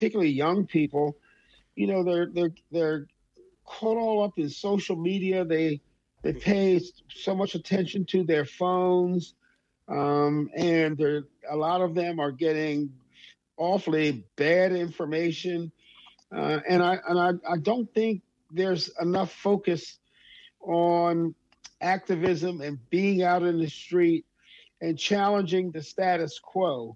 particularly young people, they're caught all up in social media. They pay so much attention to their phones, and a lot of them are getting awfully bad information. And I don't think there's enough focus on activism and being out in the street and challenging the status quo.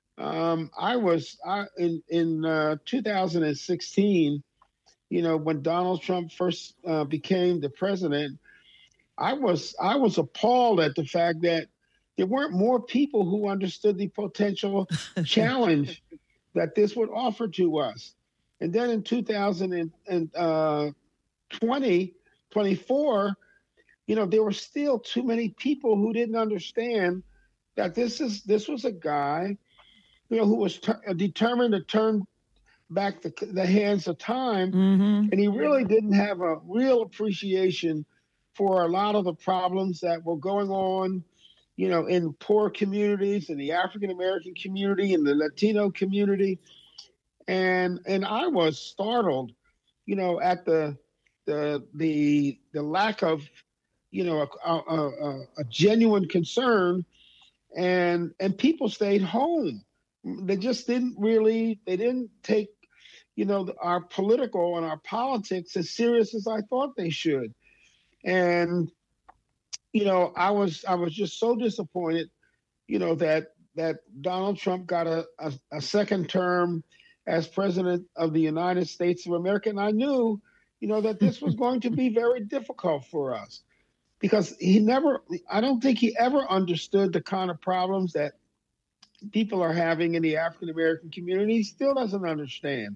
In 2016, when Donald Trump first became the president. I was appalled at the fact that there weren't more people who understood the potential challenge that this would offer to us. And then in 2024, there were still too many people who didn't understand that this was a guy, who was determined to turn back the hands of time, and he really didn't have a real appreciation for a lot of the problems that were going on, in poor communities, in the African American community, in the Latino community, and I was startled, at the lack of, a genuine concern, and people stayed home. They just they didn't take, our political and our politics as serious as I thought they should. And, I was just so disappointed, that Donald Trump got a second term as president of the United States of America. And I knew, that this was going to be very difficult for us, because I don't think he ever understood the kind of problems that people are having in the African American community. He still doesn't understand.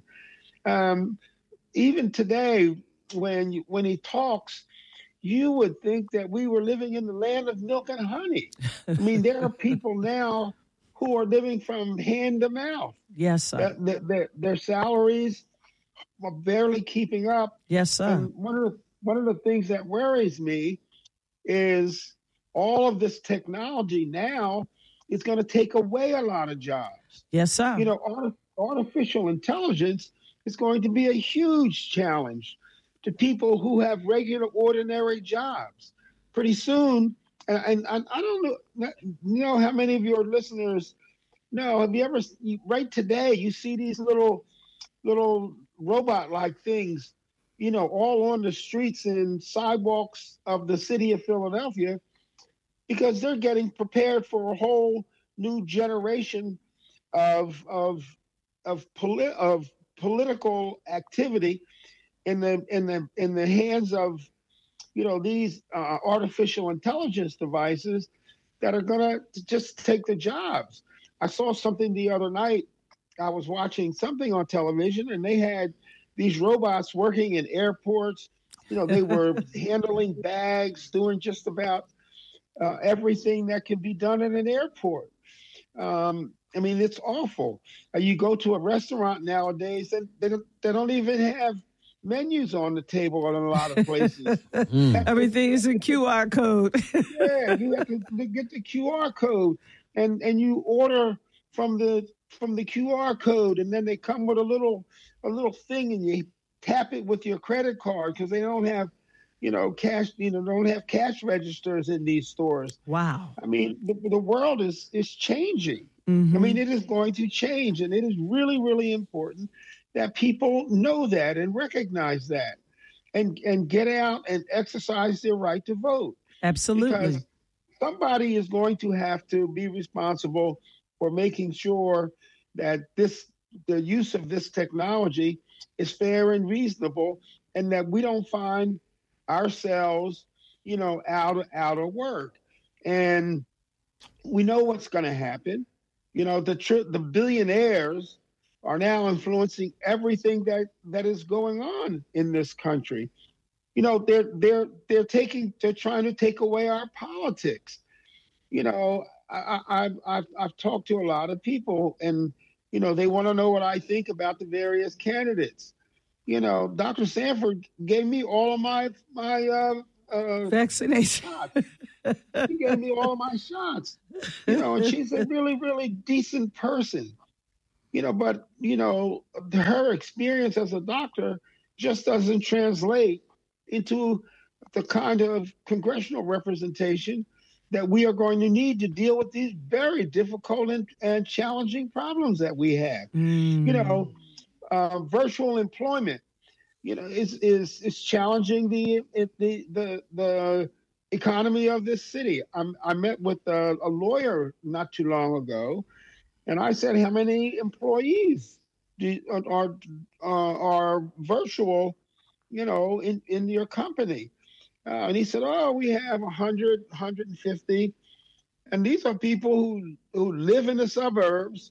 Even today, when he talks, you would think that we were living in the land of milk and honey. I mean, there are people now who are living from hand to mouth. Yes, sir. Their salaries are barely keeping up. Yes, sir. And one of the things that worries me is all of this technology now is going to take away a lot of jobs. Yes, sir. Artificial intelligence is going to be a huge challenge to people who have regular, ordinary jobs. Pretty soon, and I don't know how many of your listeners know. Have you ever, right today, you see these little robot-like things, all on the streets and sidewalks of the city of Philadelphia, because they're getting prepared for a whole new generation of political activity in the hands of these artificial intelligence devices that are going to just take the jobs. I saw something the other night. I was watching something on television, and they had these robots working in airports. They were handling bags, doing just about everything that can be done in an airport. I mean, it's awful. You go to a restaurant nowadays, and they don't even have menus on the table in a lot of places. Everything is in QR code. Yeah, you have to get the QR code, and you order from the QR code, and then they come with a little thing, and you tap it with your credit card, because they don't have cash. Don't have cash registers in these stores. Wow. I mean, the world is changing. Mm-hmm. I mean, it is going to change, and it is really, really important that people know that and recognize that, and get out and exercise their right to vote. Absolutely. Because somebody is going to have to be responsible for making sure that the use of this technology is fair and reasonable, and that we don't find ourselves, out of work. And we know what's going to happen. The billionaires are now influencing everything that is going on in this country. They're trying to take away our politics. I've talked to a lot of people, and they want to know what I think about the various candidates. Dr. Sanford gave me all of my vaccination shots. She gave me all of my shots. And she's a really, really decent person. but her experience as a doctor just doesn't translate into the kind of congressional representation that we are going to need to deal with these very difficult and challenging problems that we have. Virtual employment, is challenging the economy of this city. I met with a lawyer not too long ago, and I said, "How many employees are virtual, in your company?" And he said, "Oh, we have 100, 150. And these are people who live in the suburbs.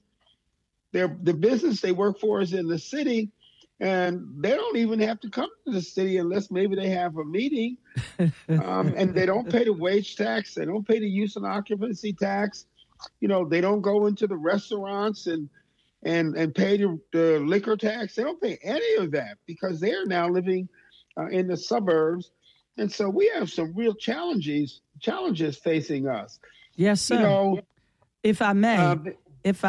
The business they work for is in the city, and they don't even have to come to the city unless maybe they have a meeting. And they don't pay the wage tax. They don't pay the use and occupancy tax. They don't go into the restaurants and pay the liquor tax. They don't pay any of that because they're now living in the suburbs. And so we have some real challenges facing us." Yes, sir. If I may,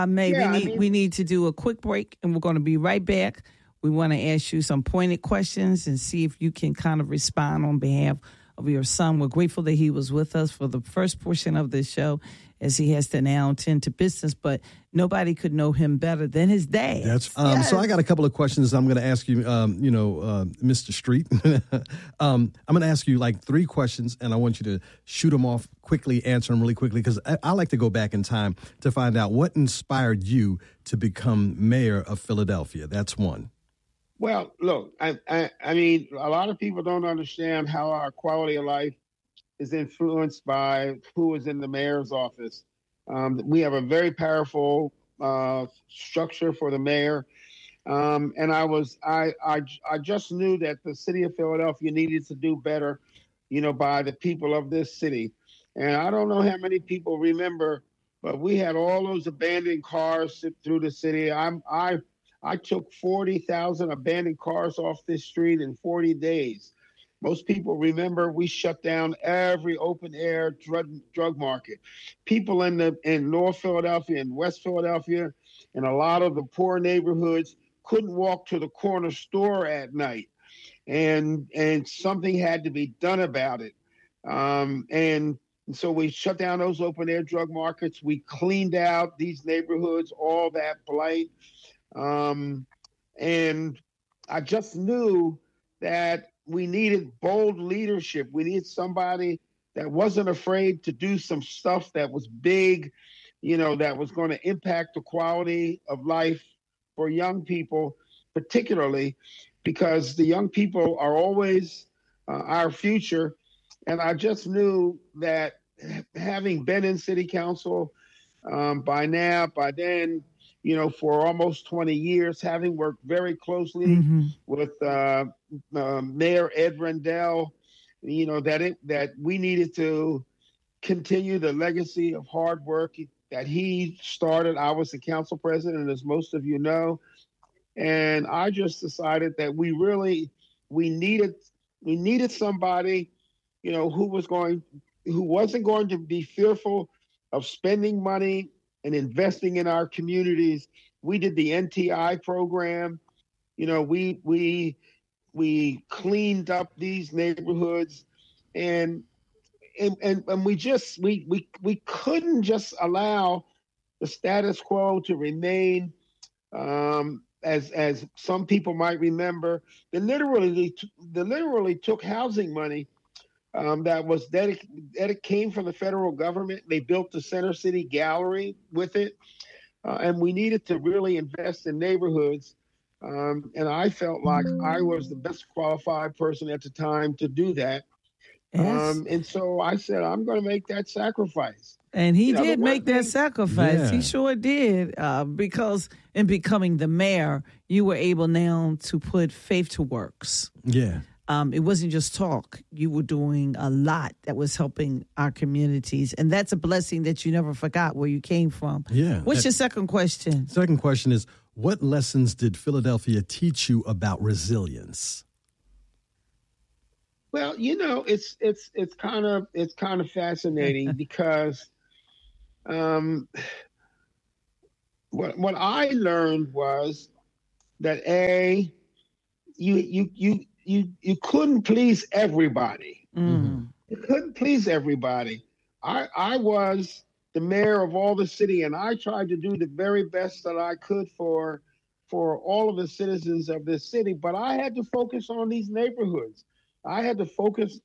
we need to do a quick break, and we're going to be right back. We want to ask you some pointed questions and see if you can kind of respond on behalf of your son. We're grateful that he was with us for the first portion of this show, as he has to now tend to business, but nobody could know him better than his dad. That's So I got a couple of questions I'm going to ask you, Mr. Street. I'm going to ask you like 3 questions, and I want you to shoot them off quickly, answer them really quickly, because I like to go back in time to find out what inspired you to become mayor of Philadelphia. That's one. Well, look, I mean, a lot of people don't understand how our quality of life is influenced by who is in the mayor's office. We have a very powerful structure for the mayor. And I just knew that the city of Philadelphia needed to do better, by the people of this city. And I don't know how many people remember, but we had all those abandoned cars through the city. I took 40,000 abandoned cars off this street in 40 days. Most people remember we shut down every open air drug market. People in North Philadelphia and West Philadelphia and a lot of the poor neighborhoods couldn't walk to the corner store at night, and something had to be done about it. And so we shut down those open air drug markets. We cleaned out these neighborhoods, all that blight. And I just knew that we needed bold leadership. We needed somebody that wasn't afraid to do some stuff that was big, that was going to impact the quality of life for young people, particularly because the young people are always our future. And I just knew that having been in city council by then, for almost 20 years, having worked very closely with Mayor Ed Rendell, that we needed to continue the legacy of hard work that he started. I was the council president, as most of you know, and I just decided that we needed somebody, who wasn't going to be fearful of spending money and investing in our communities. We did the NTI program. We cleaned up these neighborhoods, and we couldn't just allow the status quo to remain. As some people might remember, they literally took housing money that came from the federal government. They built the Center City Gallery with it. And we needed to really invest in neighborhoods. And I felt like I was the best qualified person at the time to do that. Yes. And so I said, I'm going to make that sacrifice. And he did make that sacrifice. Yeah. He sure did. Because in becoming the mayor, you were able now to put faith to works. Yeah. It wasn't just talk. You were doing a lot that was helping our communities. And that's a blessing that you never forgot where you came from. Yeah. What's your second question? Second question is, what lessons did Philadelphia teach you about resilience? Well, it's kind of fascinating because what I learned was that you couldn't please everybody. Mm. You couldn't please everybody. I was the mayor of all the city, and I tried to do the very best that I could for all of the citizens of this city. But I had to focus on these neighborhoods. I had to focus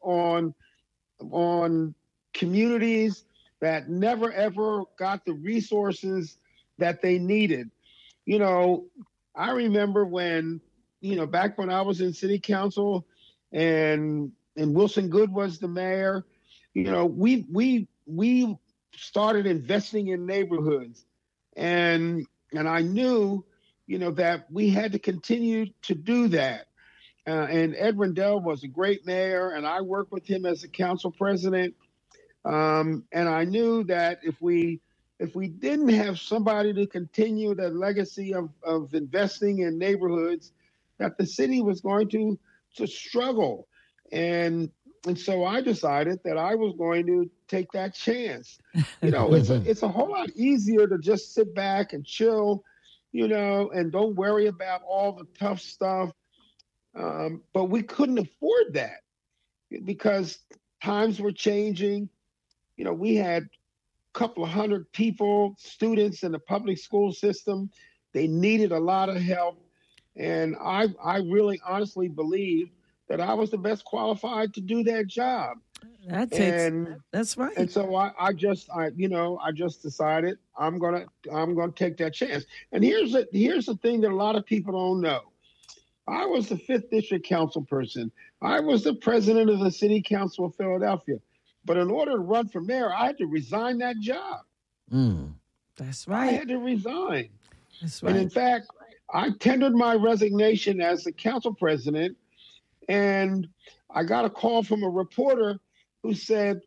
on communities that never ever got the resources that they needed. You know, I remember when, back when I was in city council and Wilson Good was the mayor, we started investing in neighborhoods. And I knew, that we had to continue to do that. And Ed Rendell was a great mayor, and I worked with him as a council president. And I knew that if we didn't have somebody to continue the legacy of investing in neighborhoods, that the city was going to struggle. And so I decided that I was going to take that chance. It's a whole lot easier to just sit back and chill, and don't worry about all the tough stuff. But we couldn't afford that because times were changing. We had a couple of hundred people, students in the public school system. They needed a lot of help. And I really honestly believe that I was the best qualified to do that job. That's right. And so I just decided I'm gonna take that chance. And here's the thing that a lot of people don't know. I was the 5th District council person. I was the president of the City Council of Philadelphia. But in order to run for mayor, I had to resign that job. That's right. I had to resign. That's right. And in fact, I tendered my resignation as the council president, and I got a call from a reporter who said,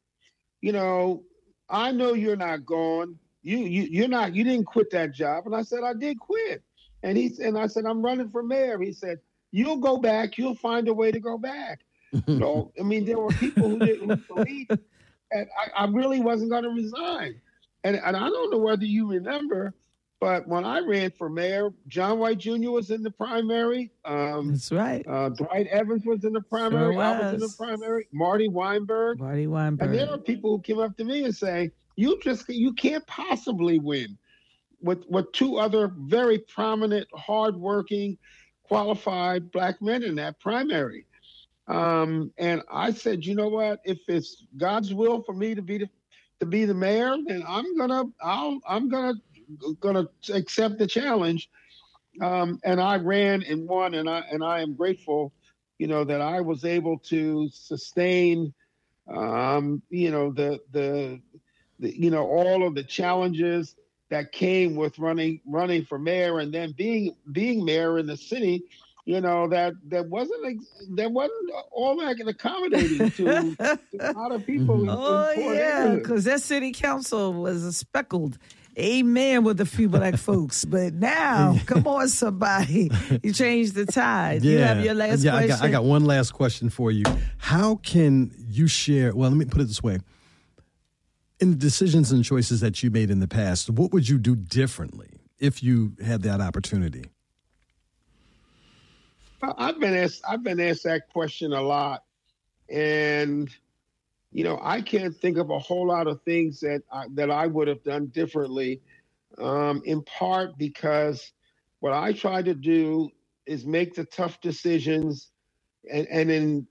I know you're not gone. You didn't quit that job. And I said, I did quit. And I said, I'm running for mayor. He said, you'll go back. You'll find a way to go back. I mean, there were people who believed that I really wasn't going to resign. And I don't know whether you remember, but when I ran for mayor, John White Jr. was in the primary. That's right. Dwight Evans was in the primary. Sure I was in the primary. Marty Weinberg. And there are people who came up to me and say, you can't possibly win with 2 other very prominent, hardworking, qualified Black men in that primary. And I said, you know what? If it's God's will for me to be the mayor, then I'm gonna accept the challenge. And I ran and won, and I am grateful, that I was able to sustain, all of the challenges that came with running for mayor, and then being mayor in the city. That wasn't all that accommodating to a lot of people. Because that city council was speckled. Amen with a few Black folks. But now, come on, somebody. You changed the tide. Yeah. You have your last question? I got one last question for you. How can you share, well, let me put it this way. In the decisions and choices that you made in the past, what would you do differently if you had that opportunity? I've been asked that question a lot, and I can't think of a whole lot of things that I would have done differently. In part because what I try to do is make the tough decisions and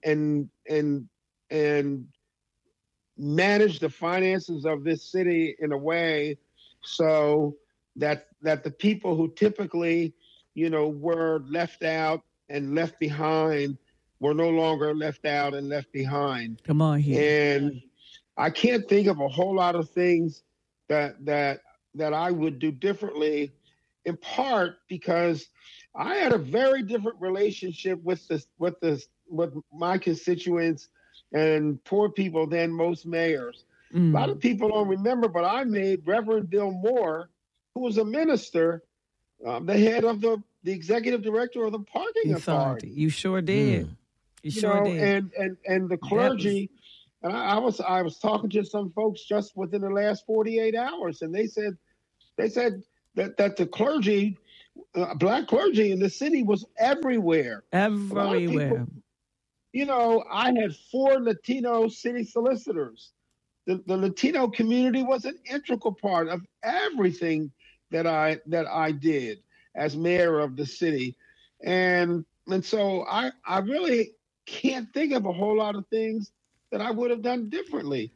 manage the finances of this city in a way so that the people who typically were left out and left behind were no longer left out and left behind. Come on here. And I can't think of a whole lot of things that I would do differently, in part because I had a very different relationship with my constituents and poor people than most mayors. A lot of people don't remember, but I made Reverend Bill Moore, who was a minister, the head of the executive director of the parking authority. You sure did. You sure did. And the clergy, and I was talking to some folks just within the last 48 hours, and they said that the clergy, black clergy in the city was everywhere. Everywhere. People, I had 4 Latino city solicitors. The Latino community was an integral part of everything that I did as mayor of the city. And so I really can't think of a whole lot of things that I would have done differently.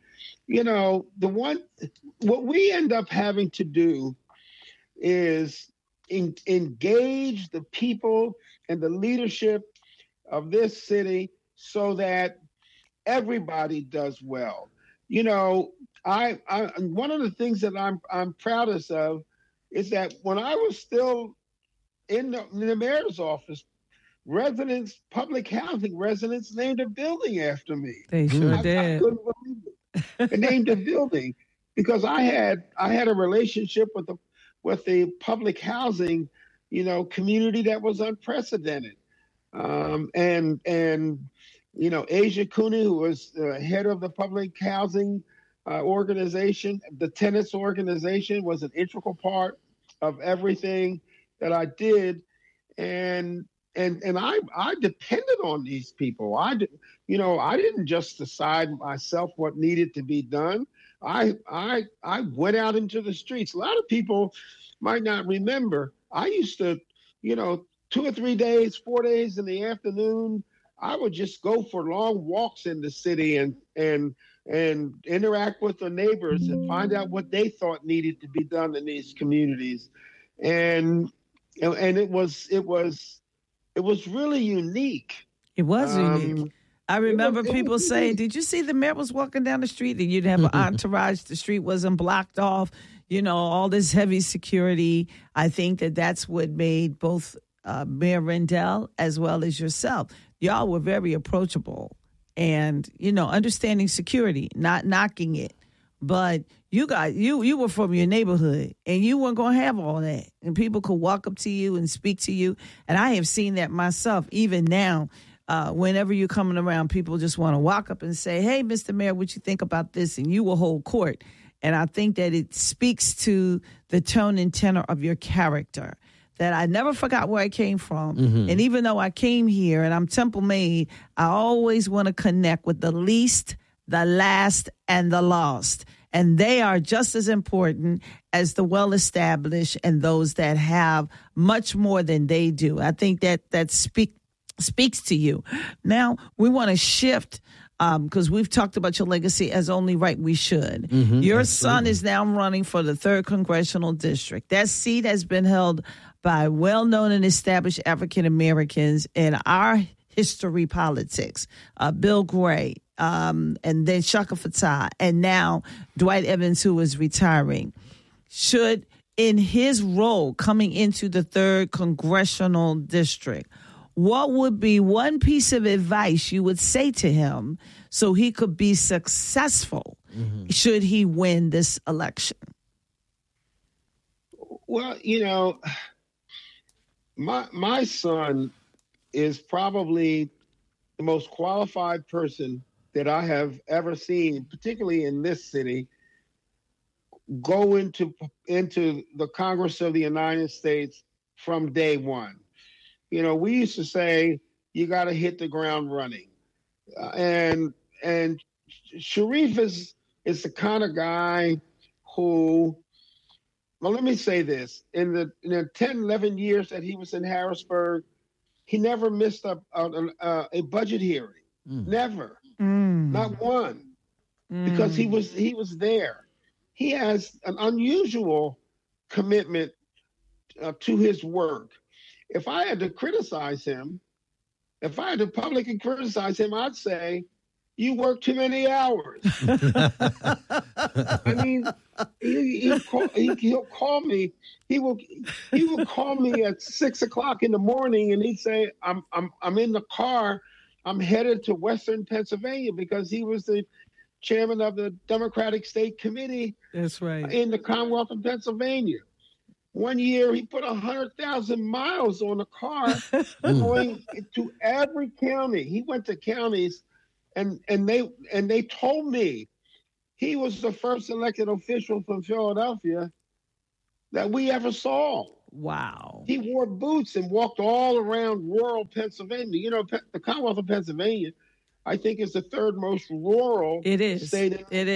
What we end up having to do is engage the people and the leadership of this city so that everybody does well. I one of the things that I'm proudest of is that when I was still in the mayor's office, public housing residents named a building after me. They sure did. I couldn't believe it. They named a building because I had a relationship with the public housing, community that was unprecedented. And Asia Cooney, who was head of the public housing organization, the tenants organization, was an integral part of everything that I did. And I depended on these people. I didn't just decide myself what needed to be done. I went out into the streets. A lot of people might not remember. I used to, 2 or 3 days, 4 days in the afternoon, I would just go for long walks in the city and interact with the neighbors and find out what they thought needed to be done in these communities. And it was really unique. It was unique. I remember people saying, did you see the mayor was walking down the street and you'd have an entourage, the street wasn't blocked off, all this heavy security. I think that's what made both Mayor Rendell as well as yourself. Y'all were very approachable and, understanding security, not knocking it. But you guys, you were from your neighborhood and you weren't going to have all that. And people could walk up to you and speak to you. And I have seen that myself. Even now, whenever you're coming around, people just want to walk up and say, hey, Mr. Mayor, what you think about this? And you will hold court. And I think that it speaks to the tone and tenor of your character, that I never forgot where I came from. Mm-hmm. And even though I came here and I'm Temple made, I always want to connect with the least, the last, and the lost. And they are just as important as the well-established and those that have much more than they do. I think that speaks to you. Now, we want to shift because we've talked about your legacy as only right we should. Mm-hmm, your son is now running for the 3rd Congressional District. That seat has been held by well-known and established African Americans in our history politics. Bill Gray, and then Shaka Fattah, and now Dwight Evans, who is retiring. Should, in his role coming into the 3rd Congressional District, what would be one piece of advice you would say to him so he could be successful should he win this election? Well, my son is probably the most qualified person that I have ever seen, particularly in this city, go into the Congress of the United States from day one. We used to say you got to hit the ground running, and Sharif is the kind of guy who. Well, let me say this: in the 10, 11 years that he was in Harrisburg, he never missed a budget hearing. Never, not one, because he was there. He has an unusual commitment to his work. If I had to criticize him, if I had to publicly criticize him, I'd say, you work too many hours. I mean, he'll call me. He will call me at 6 o'clock in the morning, and he'd say, "I'm in the car. I'm headed to Western Pennsylvania," because he was the chairman of the Democratic State Committee. That's right. In the Commonwealth of Pennsylvania. One year, he put 100,000 miles on the car, going to every county. He went to counties. And they told me he was the first elected official from Philadelphia that we ever saw. Wow. He wore boots and walked all around rural Pennsylvania. You know, the Commonwealth of Pennsylvania, I think, is the third most rural state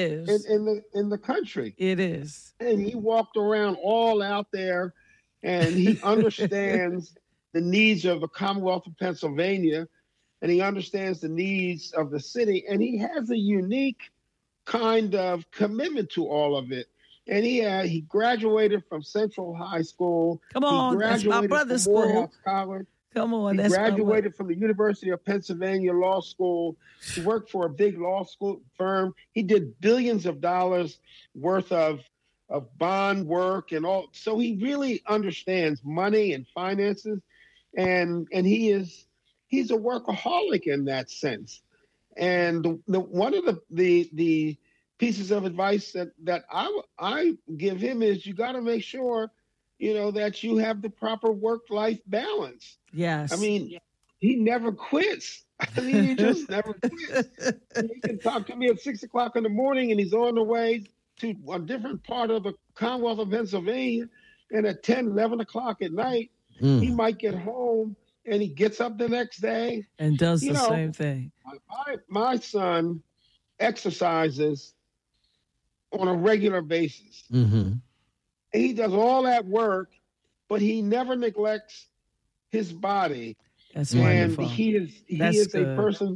in the country. It is. And he walked around all out there, and he understands the needs of the Commonwealth of Pennsylvania, and he understands the needs of the city, and he has a unique kind of commitment to all of it. And he graduated from Central High School. Come on, that's my brother's school. Morehouse College. Come on, he graduated from the University of Pennsylvania Law School. He worked for a big law school firm. He did billions of dollars worth of bond work and all. So he really understands money and finances, and he's a workaholic in that sense. And one of the pieces of advice that I give him is you got to make sure, that you have the proper work-life balance. Yes. I mean, he never quits. I mean, he just never quits. He can talk to me at 6 o'clock in the morning, and he's on the way to a different part of the Commonwealth of Pennsylvania. And at 10, 11 o'clock at night, he might get home, and he gets up the next day. And does the same thing. My son exercises on a regular basis. Mm-hmm. And he does all that work, but he never neglects his body. That's wonderful. And he is a person,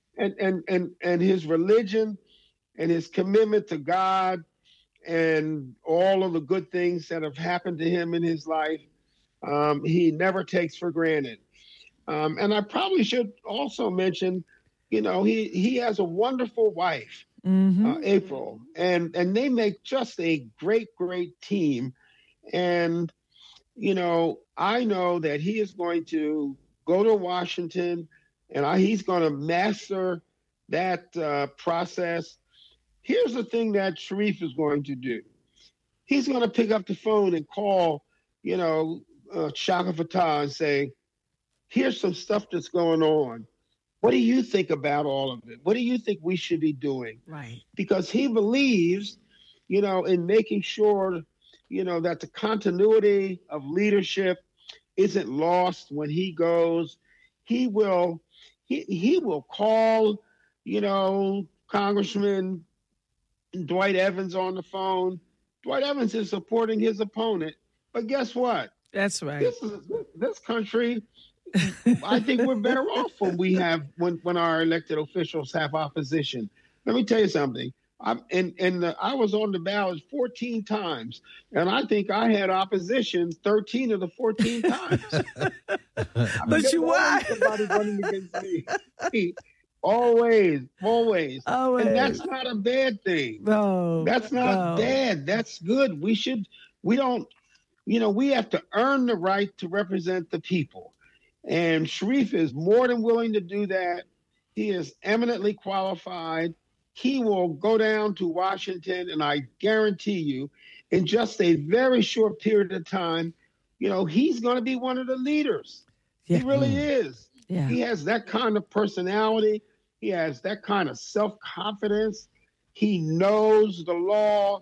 and his religion and his commitment to God and all of the good things that have happened to him in his life, he never takes for granted. And I probably should also mention, he has a wonderful wife. April, and they make just a great team. And I know that he is going to go to Washington, and he's going to master that process. Here's the thing that Sharif is going to do. He's going to pick up the phone and call, Shaka Fatah and say, here's some stuff that's going on. What do you think about all of it? What do you think we should be doing? Right. Because he believes, in making sure, that the continuity of leadership isn't lost when he goes. He will call, Congressman Dwight Evans on the phone. Dwight Evans is supporting his opponent. But guess what? That's right. This country, I think we're better off when our elected officials have opposition. Let me tell you something. I was on the ballot 14 times, and I think I had opposition 13 of the 14 times. But you won. Somebody running against me. Always. And that's not a bad thing. No. That's not bad. That's good. We have to earn the right to represent the people. And Sharif is more than willing to do that. He is eminently qualified. He will go down to Washington, and I guarantee you, in just a very short period of time, he's going to be one of the leaders. Yeah. He really is. Yeah. He has that kind of personality. He has that kind of self-confidence. He knows the law.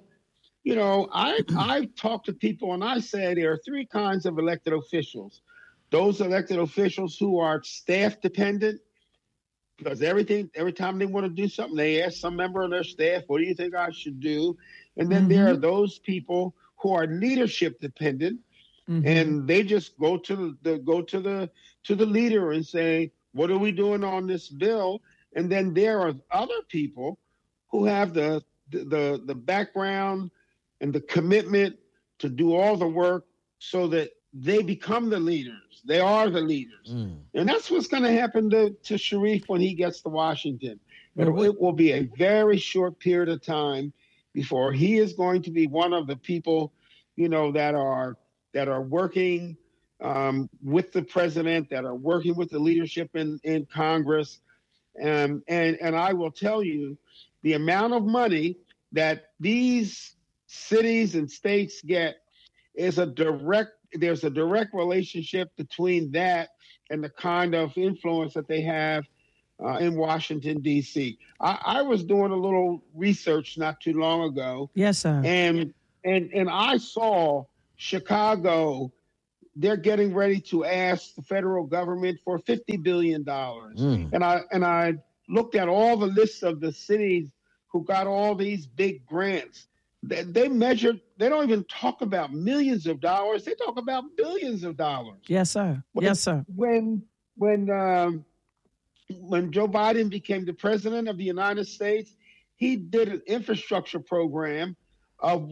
I talk to people, and I say there are three kinds of elected officials. Those elected officials who are staff dependent, because every time they want to do something, they ask some member of their staff, what do you think I should do? And then there are those people who are leadership dependent, and they just go to the leader and say, what are we doing on this bill? And then there are other people who have the background and the commitment to do all the work so that they become the leaders. They are the leaders. And that's what's going to happen to Sharif when he gets to Washington. It will be a very short period of time before he is going to be one of the people, that are working with the president, that are working with the leadership in Congress. And I will tell you, the amount of money that these cities and states get is there's a direct relationship between that and the kind of influence that they have in Washington, D.C. I was doing a little research not too long ago. Yes, sir. And I saw Chicago, they're getting ready to ask the federal government for $50 billion. And I looked at all the lists of the cities who got all these big grants. They measured, they don't even talk about millions of dollars. They talk about billions of dollars. Yes, sir. Yes, sir. When Joe Biden became the president of the United States, he did an infrastructure program of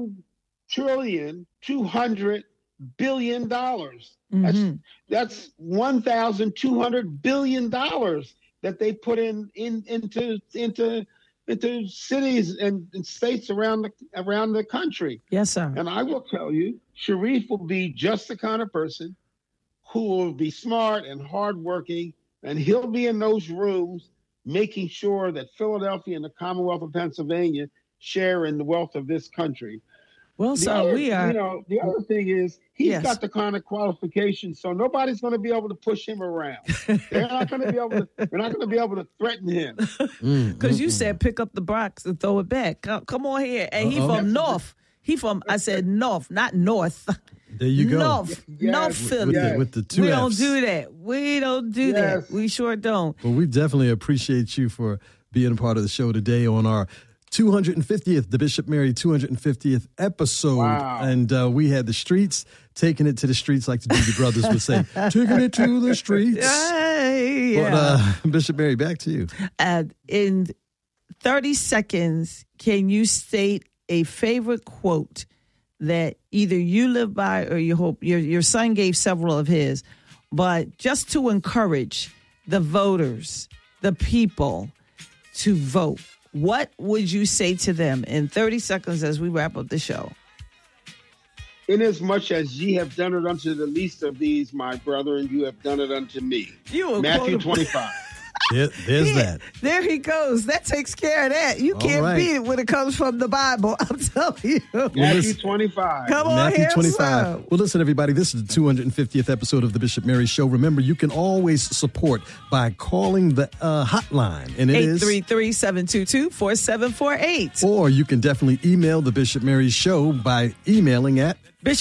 $1.2 trillion. That's $1,200 billion that they put into cities and states around the country. Yes, sir. And I will tell you, Sharif will be just the kind of person who will be smart and hardworking, and he'll be in those rooms making sure that Philadelphia and the Commonwealth of Pennsylvania share in the wealth of this country. Well, so we are. The other thing is he's got the kind of qualifications, so nobody's going to be able to push him around. They're not going to be able to threaten him. Because you said pick up the box and throw it back. Come on here, and he from North. I said North, not North. There you go. North Philly. With the two We Fs. don't do that. We don't do that. We sure don't. Well, we definitely appreciate you for being a part of the show today on our 250th, the Bishop Mary 250th episode. Wow. And we had the streets, taking it to the streets, like the Doobie Brothers would say, taking it to the streets. Yeah. But, Bishop Mary, back to you. In 30 seconds, can you state a favorite quote that either you live by or you hope your son gave several of his, but just to encourage the voters, the people to vote? What would you say to them in 30 seconds as we wrap up the show? Inasmuch as ye have done it unto the least of these, my brethren, you have done it unto me. Matthew 25. There's that. There he goes. That takes care of that. You can't beat it when it comes from the Bible. I'm telling you. Matthew 25. Come on, Matthew 25. Sir. Well, listen, everybody. This is the 250th episode of the Bishop Mary Show. Remember, you can always support by calling the hotline, and it is 833-722-4748. Or you can definitely email the Bishop Mary Show by emailing at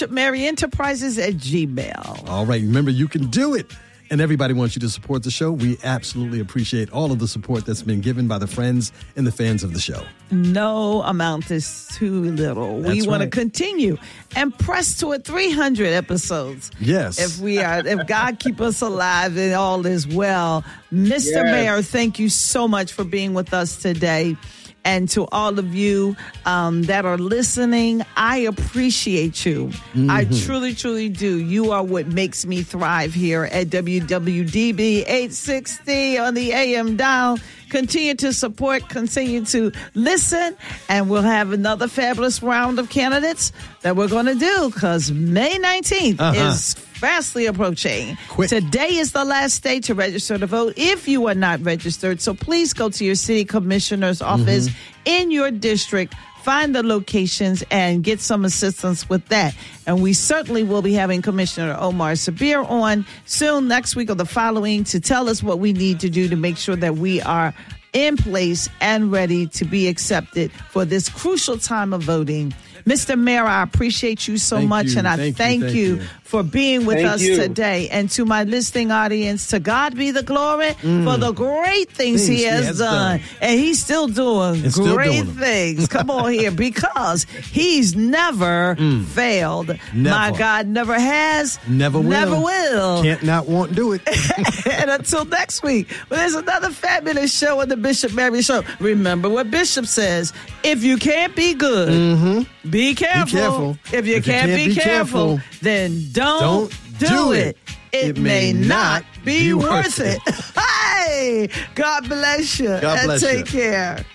BishopMaryEnterprises@gmail. All right. Remember, you can do it. And everybody wants you to support the show. We absolutely appreciate all of the support that's been given by the friends and the fans of the show. No amount is too little. We want to continue and press toward 300 episodes. Yes. If God keep us alive and all is well. Mr. Mayor, thank you so much for being with us today. And to all of you that are listening, I appreciate you. I truly, truly do. You are what makes me thrive here at WWDB 860 on the AM dial. Continue to support, continue to listen, and we'll have another fabulous round of candidates that we're going to do because May 19th is fastly approaching. Quick. Today is the last day to register to vote if you are not registered. So please go to your city commissioner's office in your district, find the locations, and get some assistance with that. And we certainly will be having Commissioner Omar Sabir on soon, next week or the following, to tell us what we need to do to make sure that we are in place and ready to be accepted for this crucial time of voting. Mr. Mayor, I appreciate you so much, and I thank you for being with us today. And to my listening audience, to God be the glory for the great things he has done. And he's still doing great things. Come on here, because he's never failed. Never. My God never has, never will. Can't not won't do it. And until next week, well, there's another fabulous show on the Bishop Mary Show. Remember what Bishop says: if you can't be good, be careful. If you can't be careful, then don't do it. It may not be worth it. Hey, God bless you. God bless and take care.